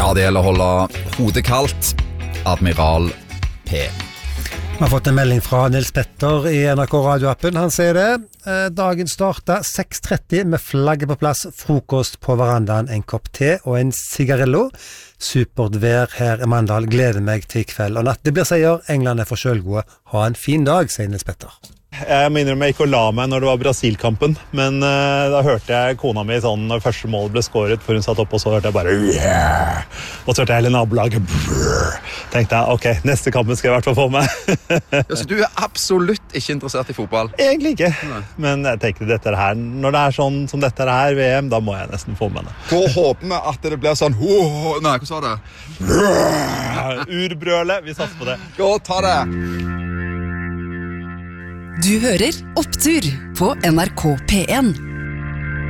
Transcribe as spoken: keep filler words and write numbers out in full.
Ja, det gjelder å holde hodet kaldt. Admiral P. Vi har fått en melding fra Nils Petter i N R K radioappen. Han sier det. Dagen startet seks tretti med flagget på plass, frokost på verandaen, en kopp te og en cigarillo. Supert vær her i Mandal. Gleder meg til kveld og natt. Det blir seier. England er for selvgode. Ha en fin dag, sier Nils Petter. Jeg må innrømme jeg ikke å la meg når det var Brasil-kampen, men uh, da hørte jeg kona mi sånn når første mål ble skåret, for hun satt opp, og så hørte jeg bare yeah! Og så hørte jeg hele nabolaget brrr. Tenkte jeg, ok, neste kampen skal jeg i hvert fall få med. Ja, så du er absolutt ikke interessert i fotball? Egentlig ikke, Nei. Men jeg tenkte dette her, når det er sånn som dette her V M, da må jeg nesten få med det. Da håper vi at det blir sånn oh, nei, hva sa det? Ja, urbrølet, vi satser på det. Ja, ta det! Du hører Opptur på N R K P en.